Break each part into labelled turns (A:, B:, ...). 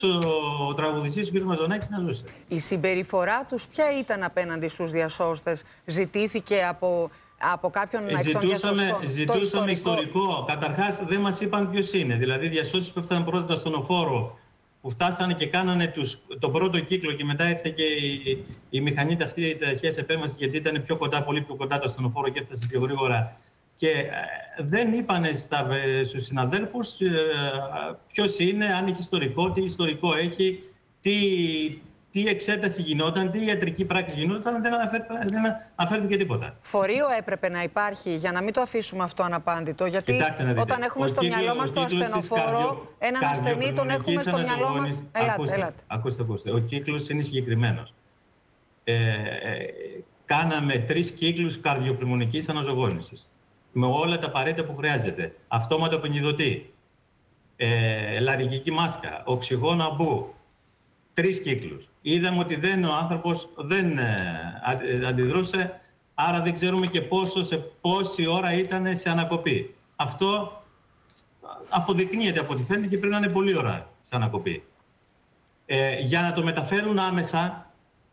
A: ο τραγουδιστής ο κ. Μαζονάκης να ζούσε.
B: Η συμπεριφορά τους ποια ήταν απέναντι στους διασώστες? Ζητήθηκε από κάποιον εκ των διασωστών?
A: Ζητούσαμε ιστορικό. Καταρχάς δεν μας είπαν ποιος είναι. Δηλαδή οι διασώστες που έφταναν πρώτα στο ασθενοφόρο, που φτάσανε και κάνανε τον πρώτο κύκλο και μετά ήρθε και η μηχανή ταχείας επέμβασης, γιατί ήταν πιο κοντά, πολύ πιο κοντά το ασθενοφόρο και έφτασε πιο γρήγορα. Και δεν είπανε στους συναδέλφους ποιος είναι, αν έχει ιστορικό, τι ιστορικό έχει, τι εξέταση γινόταν, τι ιατρική πράξη γινόταν, δεν αναφέρθηκε τίποτα.
B: Φορείο έπρεπε να υπάρχει για να μην το αφήσουμε αυτό αναπάντητο. Γιατί όταν έχουμε στο μυαλό μας το ασθενοφόρο, έναν ασθενή τον έχουμε στο μυαλό μας. Ελάτε.
A: Ακούστε. Ο κύκλος είναι συγκεκριμένος. Κάναμε 3 κύκλους καρδιοπνευμονικής αναζωογόνησης. Με όλα τα απαραίτητα που χρειάζεται. Αυτόματο πενιδωτή, λαρυγγική μάσκα, οξυγόνο αμπού. 3 κύκλους. Είδαμε ότι ο άνθρωπος δεν αντιδρούσε, άρα δεν ξέρουμε και πόση ώρα ήταν σε ανακοπή. Αυτό αποδεικνύεται από ό,τι φαίνεται και πρέπει να είναι πολλή ώρα σε ανακοπή. Για να το μεταφέρουν άμεσα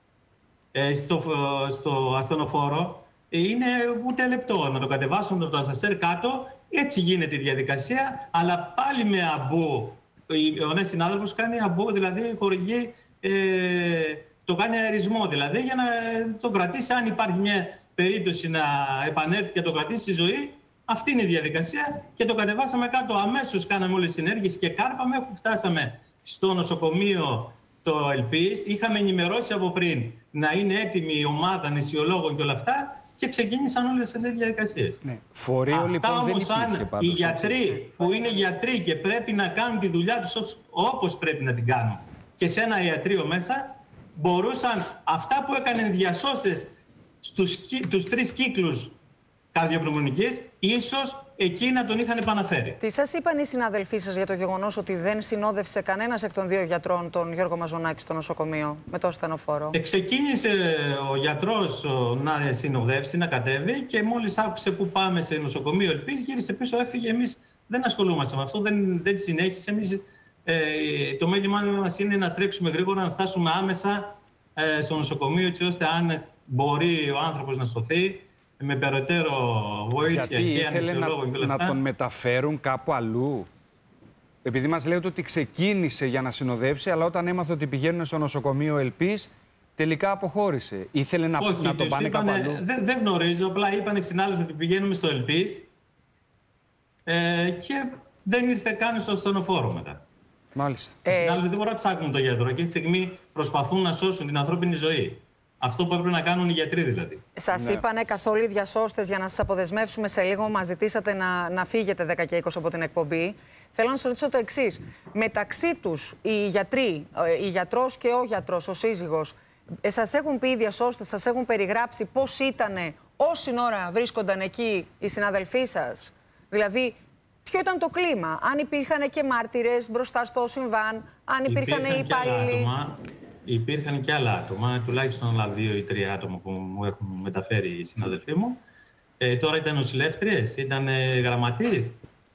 A: στο ασθενοφόρο, είναι ούτε λεπτό να το κατεβάσουν από το ασανσέρ κάτω. Έτσι γίνεται η διαδικασία, αλλά πάλι με αμπού. Ο νέος συνάδελφος κάνει αμπού, δηλαδή χορηγεί, το κάνει αερισμό, δηλαδή για να το κρατήσει. Αν υπάρχει μια περίπτωση να επανέλθει και το κρατήσει στη ζωή, αυτή είναι η διαδικασία και το κατεβάσαμε κάτω. Αμέσως κάναμε όλες τις ενέργειες και κάρπαμε. Φτάσαμε στο νοσοκομείο το Ελπίς. Είχαμε ενημερώσει από πριν να είναι έτοιμη η ομάδα νησιολόγων και όλα αυτά. Και ξεκίνησαν όλες αυτές τις διαδικασίες.
C: Ναι. Φορείο,
A: αυτά
C: λοιπόν,
A: όμως,
C: δεν
A: αν
C: πάντως,
A: οι γιατροί που είναι γιατροί και πρέπει να κάνουν τη δουλειά τους όπως πρέπει να την κάνουν και σε ένα ιατρείο μέσα, μπορούσαν αυτά που έκαναν οι διασώστες στους 3 κύκλους καρδιοπνευμονικής, ίσως εκεί να τον είχαν επαναφέρει.
B: Τι σας είπαν οι συναδελφοί σας για το γεγονός ότι δεν συνόδευσε κανένας εκ των 2 γιατρών τον Γιώργο Μαζονάκη στο νοσοκομείο με το ασθενοφόρο?
A: Ξεκίνησε ο γιατρός να συνοδεύσει, να κατέβει και μόλις άκουσε που πάμε σε νοσοκομείο Ελπίς, γύρισε πίσω, έφυγε. Εμείς δεν ασχολούμαστε με αυτό, δεν συνέχισε. Εμείς, το μέλημά μας είναι να τρέξουμε γρήγορα, να φτάσουμε άμεσα στο νοσοκομείο, έτσι ώστε αν μπορεί ο άνθρωπος να σωθεί, με περαιτέρω βοήθεια.
C: Γιατί
A: και
C: ήθελε να τον μεταφέρουν κάπου αλλού? Επειδή μας λέτε ότι ξεκίνησε για να συνοδεύσει, αλλά όταν έμαθε ότι πηγαίνουν στο νοσοκομείο Ελπίς, τελικά αποχώρησε. Ήθελε να τον πάνε κάπου αλλού?
A: Δεν γνωρίζω, απλά είπαν οι συνάδελφοι ότι πηγαίνουμε στο Ελπίς και δεν ήρθε καν στο ασθενοφόρο μετά.
C: Μάλιστα.
A: Οι συνάδελφοι δεν μπορούν να ψάχνουν τον γιατρό. Εκείνη τη στιγμή προσπαθούν να σώσουν την ανθρώπινη ζωή. Αυτό που έπρεπε να κάνουν οι γιατροί δηλαδή.
B: Σας είπανε καθόλου οι διασώστες, για να σας αποδεσμεύσουμε σε λίγο, μας ζητήσατε να φύγετε 10 και 20 από την εκπομπή. Θέλω να σας ρωτήσω το εξής. Μεταξύ τους οι γιατροί, η γιατρός και ο γιατρός, ο σύζυγος, σας έχουν πει οι διασώστες, σας έχουν περιγράψει πώς ήτανε όση ώρα βρίσκονταν εκεί οι συναδελφοί σας? Δηλαδή, ποιο ήταν το κλίμα, αν υπήρχαν και μάρτυρες μπροστά στο συμβάν, αν υπήρχαν οι υπάλληλοι?
A: Υπήρχαν και άλλα άτομα, τουλάχιστον άλλα 2 ή 3 άτομα που μου έχουν μεταφέρει οι συναδελφοί μου. Τώρα ήταν νοσηλεύτριες, ήταν γραμματείς.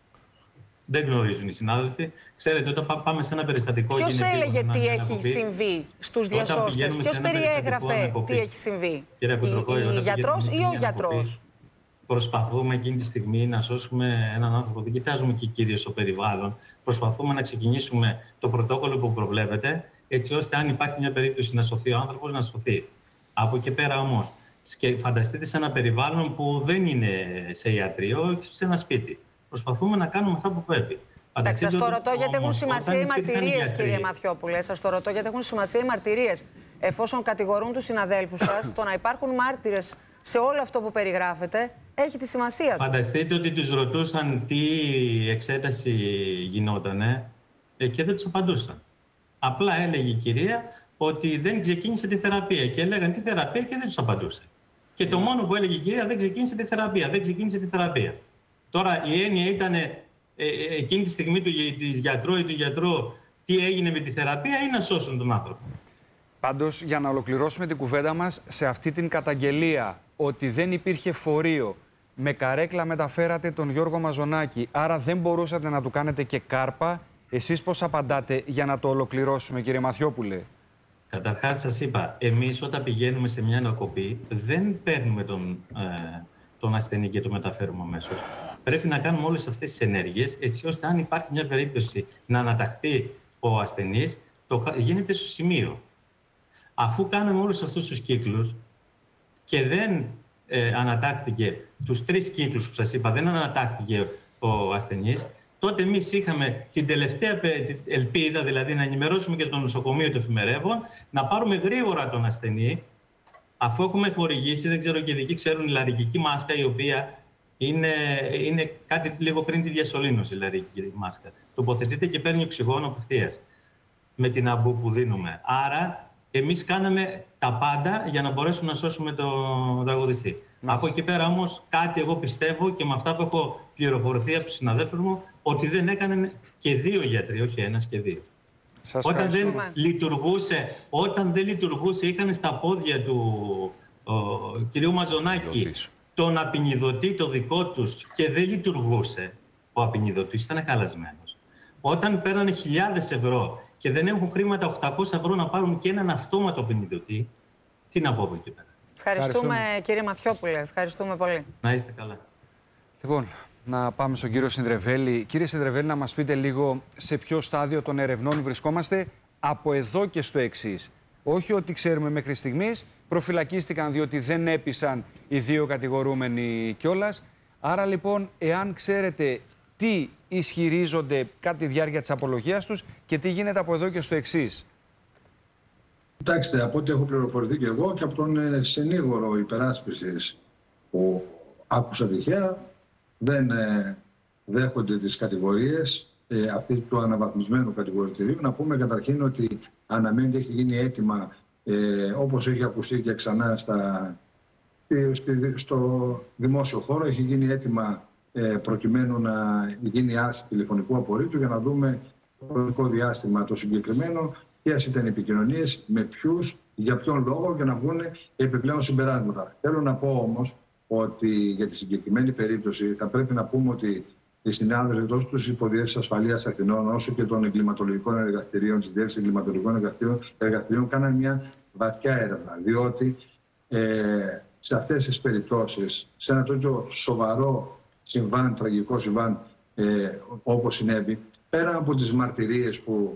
A: Δεν γνωρίζουν οι συνάδελφοι. Ξέρετε, όταν πάμε σε ένα περιστατικό...
B: Ποιος έλεγε τι έχει συμβεί στους διασώστες? Ποιος περιέγραφε τι έχει συμβεί? Η γιατρός ή ο γιατρός?
A: Προσπαθούμε εκείνη τη στιγμή να σώσουμε έναν άνθρωπο. Δεν κοιτάζουμε και κυρίως το περιβάλλον. Προσπαθούμε να ξεκινήσουμε το πρωτόκολλο που προβλέπεται, έτσι ώστε αν υπάρχει μια περίπτωση να σωθεί ο άνθρωπος, να σωθεί. Από εκεί πέρα όμως, φανταστείτε σε ένα περιβάλλον που δεν είναι σε ιατρείο, σε ένα σπίτι. Προσπαθούμε να κάνουμε αυτά που πρέπει.
B: Εντάξει, σας το ρωτώ γιατί έχουν σημασία οι μαρτυρίες, κύριε Μαθιόπουλε. Σας το ρωτώ γιατί έχουν σημασία οι μαρτυρίες. Εφόσον κατηγορούν τους συναδέλφους σας, το να υπάρχουν μάρτυρες σε όλο αυτό που περιγράφετε έχει τη σημασία του.
A: Φανταστείτε ότι τους ρωτούσαν τι εξέταση γινότανε και δεν τους απαντούσαν. Απλά έλεγε η κυρία ότι δεν ξεκίνησε τη θεραπεία και έλεγαν τη θεραπεία και δεν τους απαντούσε. Και το μόνο που έλεγε η κυρία, δεν ξεκίνησε τη θεραπεία, δεν ξεκίνησε τη θεραπεία. Τώρα η έννοια ήταν εκείνη τη στιγμή της γιατρού ή του γιατρού τι έγινε με τη θεραπεία ή να σώσουν τον άνθρωπο.
C: Πάντως, για να ολοκληρώσουμε την κουβέντα μας, σε αυτή την καταγγελία ότι δεν υπήρχε φορείο, με καρέκλα μεταφέρατε τον Γιώργο Μαζονάκη, άρα δεν μπορούσατε να του κάνετε και κάρπα, Εσείς πώς απαντάτε για να το ολοκληρώσουμε, κύριε Μαθιόπουλε?
A: Καταρχάς σας είπα, εμείς όταν πηγαίνουμε σε μια νοκοπή δεν παίρνουμε τον ασθενή και το μεταφέρουμε αμέσως. Πρέπει να κάνουμε όλες αυτές τις ενέργειες, έτσι ώστε αν υπάρχει μια περίπτωση να αναταχθεί ο ασθενής, γίνεται στο σημείο. Αφού κάναμε όλους αυτούς τους κύκλους και δεν ανατάχθηκε, τους 3 κύκλους που σας είπα, δεν ανατάχθηκε ο ασθενής, τότε εμείς είχαμε την τελευταία ελπίδα, δηλαδή να ενημερώσουμε και το νοσοκομείο των εφημερεύων, να πάρουμε γρήγορα τον ασθενή, αφού έχουμε χορηγήσει, δεν ξέρω και οι ειδικοί ξέρουν, η λαρυγγική μάσκα, η οποία είναι κάτι λίγο πριν τη διασωλήνωση, η λαρυγγική μάσκα. Τοποθετείται και παίρνει οξυγόνο απευθείας με την αμπού που δίνουμε. Άρα, εμείς κάναμε τα πάντα για να μπορέσουμε να σώσουμε τον τραγουδιστή. Από εκεί πέρα όμως κάτι εγώ πιστεύω και με αυτά που έχω πληροφορηθεί από τους συναδέλφους μου, ότι δεν έκαναν και 2 γιατροί, όχι ένας και 2. Όταν δεν λειτουργούσε, είχαν στα πόδια του κυρίου Μαζονάκη τον απεινιδωτή το δικό τους και δεν λειτουργούσε. Ο απεινιδωτής ήταν χαλασμένος. Όταν παίρνανε χιλιάδες ευρώ και δεν έχουν χρήματα 800 ευρώ να πάρουν και έναν αυτόματο απεινιδωτή, τι να πω από εκεί πέρα.
B: Ευχαριστούμε κύριε Μαθιόπουλε, ευχαριστούμε πολύ.
A: Να είστε καλά.
C: Λοιπόν, να πάμε στον κύριο Συνδρεβέλη. Κύριε Συνδρεβέλη, να μας πείτε λίγο σε ποιο στάδιο των ερευνών βρισκόμαστε από εδώ και στο εξής. Όχι ότι ξέρουμε μέχρι στιγμής, προφυλακίστηκαν διότι δεν έπεισαν οι 2 κατηγορούμενοι κιόλας. Άρα λοιπόν, εάν ξέρετε τι ισχυρίζονται κατά τη διάρκεια της απολογίας τους και τι γίνεται από εδώ και στο εξής.
D: Κοιτάξτε, από ό,τι έχω πληροφορηθεί και εγώ και από τον συνήγορο υπεράσπισης που άκουσα τυχαία, δεν δέχονται τις κατηγορίες αυτή του αναβαθμισμένου κατηγορητηρίου. Να πούμε καταρχήν ότι αναμένεται, έχει γίνει αίτημα, όπως έχει ακουστεί και ξανά στο δημόσιο χώρο, έχει γίνει αίτημα προκειμένου να γίνει άρση τηλεφωνικού απορρίτου για να δούμε το χρονικό διάστημα το συγκεκριμένο, ποιες ήταν οι επικοινωνίες, με ποιους, για ποιον λόγο, για να βγουν επιπλέον συμπεράσματα. Θέλω να πω όμως ότι για τη συγκεκριμένη περίπτωση θα πρέπει να πούμε ότι οι συνάδελφοι τόσο της Υποδιεύσης Ασφαλείας Αθηνών όσο και των εγκληματολογικών εργαστηρίων, της Διεύθυνσης Εγκληματολογικών Εργαστηρίων, κάναν μια βαθιά έρευνα. Διότι σε αυτές τις περιπτώσεις, σε ένα τέτοιο σοβαρό συμβάν, τραγικό συμβάν όπως συνέβη, πέρα από τις μαρτυρίες που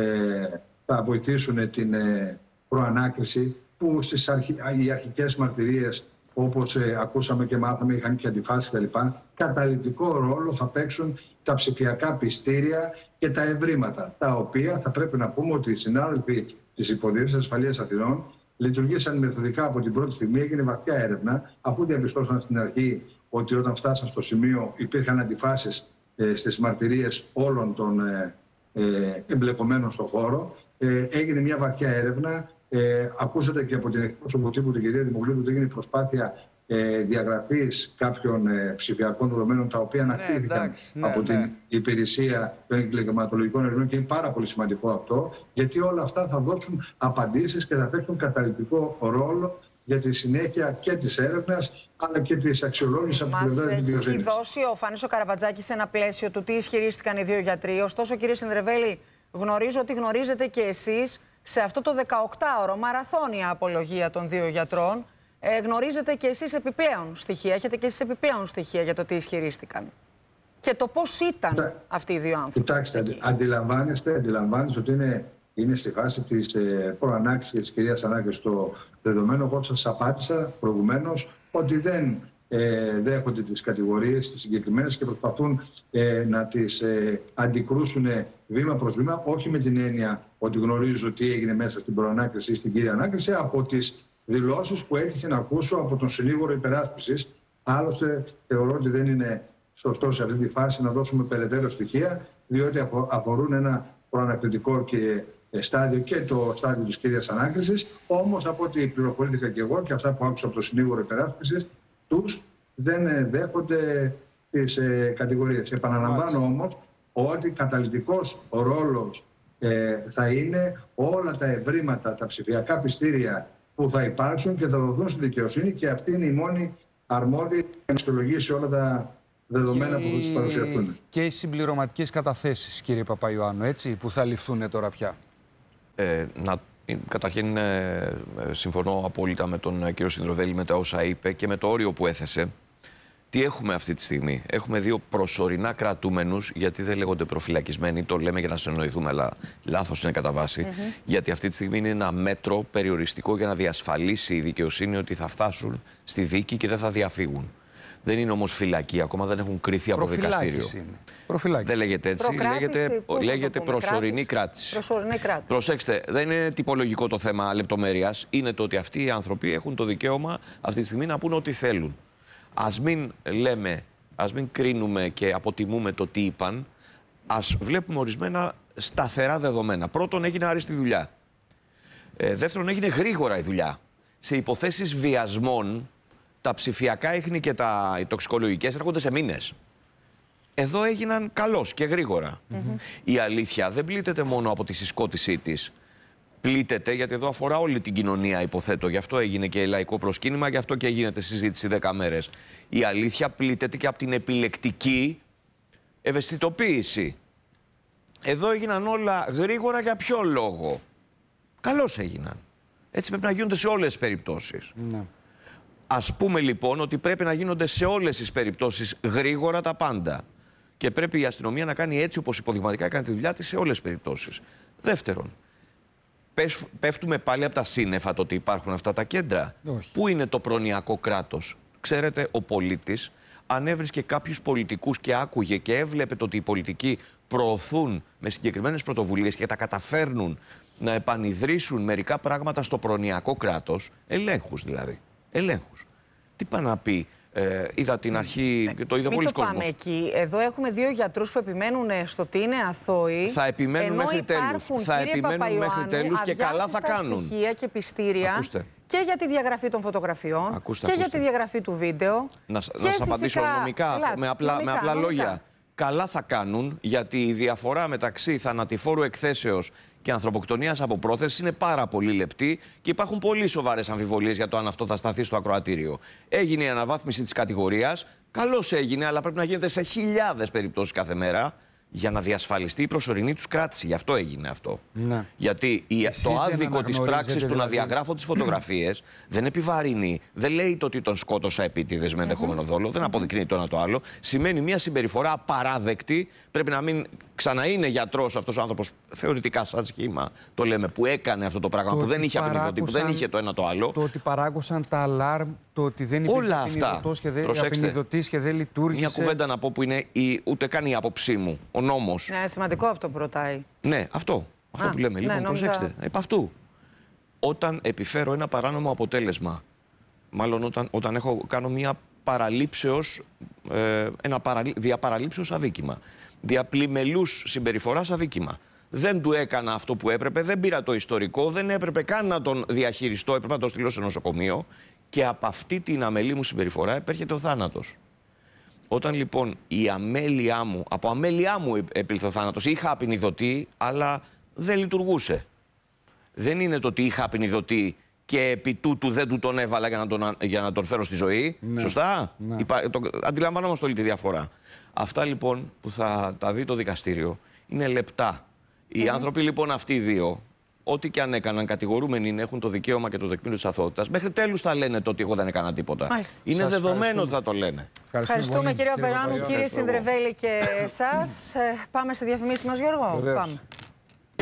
D: θα βοηθήσουν την προανάκριση, που οι αρχικές μαρτυρίες, όπως ακούσαμε και μάθαμε, είχαν και αντιφάσεις κτλ. Καταλυτικό ρόλο θα παίξουν τα ψηφιακά πιστήρια και τα ευρήματα, τα οποία θα πρέπει να πούμε ότι οι συνάδελφοι της Υποδιεύσης Ασφαλείας Αθηνών λειτουργήσαν μεθοδικά από την πρώτη στιγμή. Έγινε βαθιά έρευνα, αφού διαπιστώσαν στην αρχή ότι όταν φτάσαν στο σημείο υπήρχαν αντιφάσεις στις μαρτυρίες όλων των εμπλεκομένων στον χώρο. Έγινε μια βαθιά έρευνα. Ακούσατε και από την εκπρόσωπο τύπου, την κυρία Δημοκλήδου, ότι έγινε προσπάθεια διαγραφής κάποιων ψηφιακών δεδομένων, τα οποία ανακτήθηκαν από την υπηρεσία των εγκληματολογικών ερευνών, και είναι πάρα πολύ σημαντικό αυτό, γιατί όλα αυτά θα δώσουν απαντήσεις και θα παίξουν καταλυτικό ρόλο για τη συνέχεια και της έρευνας, αλλά και της αξιολόγησης από την πλευρά της δικαιοσύνης.
B: Έχει δώσει ο Φάνης ο Καραπατζάκης ένα πλαίσιο του τι ισχυρίστηκαν οι 2 γιατροί. Ωστόσο, κύριε Συνδρεβέλη, γνωρίζω ότι γνωρίζετε και εσείς σε αυτό το 18ωρο μαραθώνια απολογία των 2 γιατρών. Γνωρίζετε και εσείς επιπλέον στοιχεία, έχετε και εσείς επιπλέον στοιχεία για το τι ισχυρίστηκαν και το πώς ήταν αυτοί οι 2 άνθρωποι.
D: Κοιτάξτε, αντιλαμβάνεστε ότι είναι στη φάση της προανάκρισης της κυρίας Ανάκης το δεδομένο. Εγώ σας απάντησα προηγουμένως ότι δεν δέχονται τις κατηγορίες τις συγκεκριμένες και προσπαθούν να τις αντικρούσουν βήμα προς βήμα, όχι με την έννοια ότι γνωρίζω τι έγινε μέσα στην προανάκριση ή στην κύρια ανάκριση, από τις δηλώσεις που έτυχε να ακούσω από τον συνήγορο υπεράσπισης. Άλλωστε, θεωρώ ότι δεν είναι σωστό σε αυτή τη φάση να δώσουμε περαιτέρω στοιχεία, διότι αφορούν ένα προανακριτικό και στάδιο και το στάδιο της κύριας ανάκρισης. Όμως, από ό,τι πληροφορήθηκα και εγώ και αυτά που άκουσα από τον συνήγορο υπεράσπισης, τους δεν δέχονται τις κατηγορίες. Επαναλαμβάνω όμως ότι καταλυτικός ο ρόλος θα είναι όλα τα ευρήματα, τα ψηφιακά πιστήρια που θα υπάρξουν και θα δοθούν στη δικαιοσύνη, και αυτή είναι η μόνη αρμόδια να αξιολογήσει όλα τα δεδομένα που θα τους παρουσιαστούν.
C: Και οι συμπληρωματικές καταθέσεις, κύριε Παπαϊωάννου, έτσι, που θα ληφθούν τώρα πια.
E: Καταρχήν, συμφωνώ απόλυτα με τον κύριο Συνδροβέλη με τα όσα είπε και με το όριο που έθεσε. Τι έχουμε αυτή τη στιγμή? Έχουμε δύο προσωρινά κρατούμενους, γιατί δεν λέγονται προφυλακισμένοι, το λέμε για να συνεννοηθούμε, αλλά λάθος είναι κατά βάση. Γιατί αυτή τη στιγμή είναι ένα μέτρο περιοριστικό για να διασφαλίσει η δικαιοσύνη ότι θα φτάσουν στη δίκη και δεν θα διαφύγουν. Δεν είναι όμως φυλακή, ακόμα δεν έχουν κριθεί από δικαστήριο.
C: Προφυλάκηση.
E: Δεν λέγεται έτσι, λέγεται προσωρινή κράτηση. Προσέξτε, δεν είναι τυπολογικό το θέμα λεπτομέρειας. Είναι το ότι αυτοί οι άνθρωποι έχουν το δικαίωμα αυτή τη στιγμή να πούν ό,τι θέλουν. Ας μην λέμε, ας μην κρίνουμε και αποτιμούμε το τι είπαν, ας βλέπουμε ορισμένα σταθερά δεδομένα. Πρώτον, έγινε άριστη δουλειά. Δεύτερον, έγινε γρήγορα η δουλειά. Σε υποθέσεις βιασμών, τα ψηφιακά ίχνη και οι τοξικολογικές έρχονται σε μήνες. Εδώ έγιναν καλώς και γρήγορα. Η αλήθεια δεν πλήττεται μόνο από τη συσκότησή της. Πλήττεται, γιατί εδώ αφορά όλη την κοινωνία, υποθέτω. Γι' αυτό έγινε και λαϊκό προσκύνημα, γι' αυτό και γίνεται συζήτηση 10 μέρες. Η αλήθεια πλήττεται και από την επιλεκτική ευαισθητοποίηση. Εδώ έγιναν όλα γρήγορα για ποιο λόγο? Καλώς έγιναν. Έτσι πρέπει να γίνονται σε όλες τις περιπτώσεις.
C: Ναι.
E: Ας πούμε λοιπόν ότι πρέπει να γίνονται σε όλες τις περιπτώσεις γρήγορα τα πάντα. Και πρέπει η αστυνομία να κάνει έτσι όπως υποδειγματικά έκανε τη δουλειά της σε όλες τις περιπτώσεις. Δεύτερον, πέφτουμε πάλι από τα σύννεφα το ότι υπάρχουν αυτά τα κέντρα.
C: Όχι.
E: Πού είναι το προνοιακό κράτος? Ξέρετε, ο πολίτης, αν έβρισκε κάποιους πολιτικούς και άκουγε και έβλεπε το ότι οι πολιτικοί προωθούν με συγκεκριμένες πρωτοβουλίες και τα καταφέρνουν να επανειδρύσουν μερικά πράγματα στο προνοιακό κράτος, ελέγχους δηλαδή. Ελέγχους. Τι πάει να πει? Είδα την αρχή, το είδα πολλοί κόσμος.
B: Μην το πάμε εκεί. Εδώ έχουμε δύο γιατρούς που επιμένουν στο ότι είναι αθώοι.
E: Θα επιμένουν μέχρι τέλους. Θα επιμένουν μέχρι τέλους και καλά θα κάνουν.
B: Στοιχεία και πιστήρια.
E: Ακούστε.
B: Και για τη διαγραφή των φωτογραφιών.
E: Ακούστε.
B: Για τη διαγραφή του βίντεο.
E: Να σας απαντήσω νομικά, με απλά λόγια. Καλά θα κάνουν, γιατί η διαφορά μεταξύ θανατηφόρου εκθέσεως και ανθρωποκτονίας από πρόθεση είναι πάρα πολύ λεπτή και υπάρχουν πολύ σοβαρές αμφιβολίες για το αν αυτό θα σταθεί στο ακροατήριο. Έγινε η αναβάθμιση της κατηγορίας. Καλώς έγινε, αλλά πρέπει να γίνεται σε χιλιάδες περιπτώσεις κάθε μέρα για να διασφαλιστεί η προσωρινή τους κράτηση. Γι' αυτό έγινε αυτό.
C: Ναι.
E: Γιατί το άδικο της πράξης του να διαγράφω τις φωτογραφίες δεν επιβαρύνει. Δεν λέει το ότι τον σκότωσα επίτηδες με ενδεχόμενο δόλο. Δεν αποδεικνύει το ένα το άλλο. Σημαίνει μια συμπεριφορά απαράδεκτη. Πρέπει να μην ξαναείνε γιατρός αυτός ο άνθρωπος, θεωρητικά σαν σχήμα το λέμε, που έκανε αυτό το πράγμα, που δεν είχε απεινιδωτή, που δεν είχε το ένα το άλλο.
C: Το ότι παράκουσαν τα αλάρμ, το ότι δεν υπήρχε απεινιδωτής και δεν λειτουργήσε.
E: Μια κουβέντα να πω που είναι ούτε καν η άποψή μου. Ο νόμος.
B: Ναι, σημαντικό αυτό που ρωτάει.
E: Ναι, αυτό που λέμε.
B: Ναι,
E: λοιπόν, προσέξτε. Επ' αυτού. Όταν επιφέρω ένα παράνομο αποτέλεσμα, μάλλον όταν κάνω μια παραλήψεως, διαπαραλήψεως αδίκημα, διαπλημελούς συμπεριφοράς αδίκημα. Δεν του έκανα αυτό που έπρεπε, δεν πήρα το ιστορικό, δεν έπρεπε καν να τον διαχειριστώ, έπρεπε να τον στείλω σε νοσοκομείο και από αυτή την αμελή μου συμπεριφορά επέρχεται ο θάνατος. Όταν λοιπόν από αμέλειά μου επήλθε ο θάνατος, είχα απεινιδωτή, αλλά δεν λειτουργούσε. Δεν είναι το ότι είχα απεινιδωτή και επί τούτου δεν του τον έβαλα για να τον φέρω στη ζωή. Ναι. Σωστά. Ναι. Αντιλαμβανόμαστε όλη τη διαφορά. Αυτά λοιπόν που θα τα δει το δικαστήριο είναι λεπτά. Οι άνθρωποι λοιπόν αυτοί οι δύο, ό,τι και αν έκαναν, κατηγορούμενοι είναι, έχουν το δικαίωμα και το τεκμήριο της αθωότητας. Μέχρι τέλους θα λένε το ότι εγώ δεν έκανα τίποτα.
B: Μάλιστα.
E: Είναι δεδομένο ότι θα το λένε.
B: Ευχαριστούμε κύριε Παπαϊωάννου, κύριε Συνδρεβέλη και εσάς. Πάμε στη διαφημίση μας, Γιώργο.
C: Βεβαίως.
B: Πάμε.